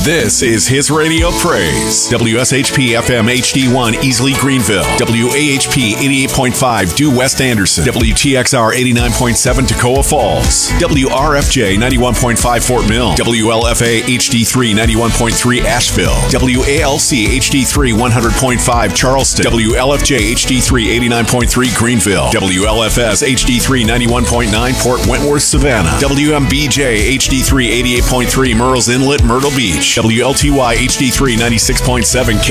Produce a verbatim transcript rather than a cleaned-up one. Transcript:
This is His Radio Praise. W S H P F M H D one Easley Greenville. W A H P eighty-eight point five Due West Anderson. W T X R eighty-nine point seven Toccoa Falls. W R F J ninety-one point five Fort Mill. W L F A H D three ninety-one point three Asheville. W A L C H D three one hundred point five Charleston. W L F J H D three eighty-nine point three Greenville. W L F S H D three ninety-one point nine Port Wentworth Savannah. W M B J H D three eighty-eight point three Murrells Inlet Myrtle Beach. W L T Y H D three ninety-six point seven